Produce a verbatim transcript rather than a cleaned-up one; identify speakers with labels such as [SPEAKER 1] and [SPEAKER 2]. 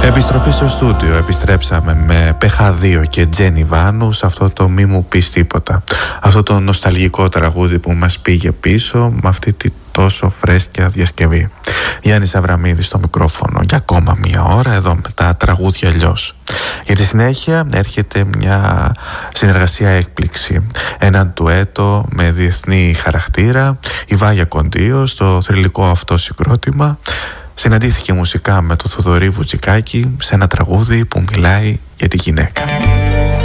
[SPEAKER 1] Επιστροφή στο στούντιο. Επιστρέψαμε με Πέχα δύο και Τζένι Βάνου σε αυτό το «Μη μου πεις τίποτα». Αυτό το νοσταλγικό τραγούδι που μας πήγε πίσω με αυτή τη τόσο φρέσκια διασκευή. Γιάννης Αβραμίδης στο μικρόφωνο για ακόμα μία ώρα εδώ με τα τραγούδια αλλιώς. Για τη συνέχεια έρχεται μια συνεργασία έκπληξη. Ένα ντουέτο με διεθνή χαρακτήρα. Η Βάγια Κοντίο στο θρυλικό αυτό συγκρότημα συναντήθηκε μουσικά με το Θοδωρή Βουτσικάκη σε ένα τραγούδι που μιλάει για τη γυναίκα.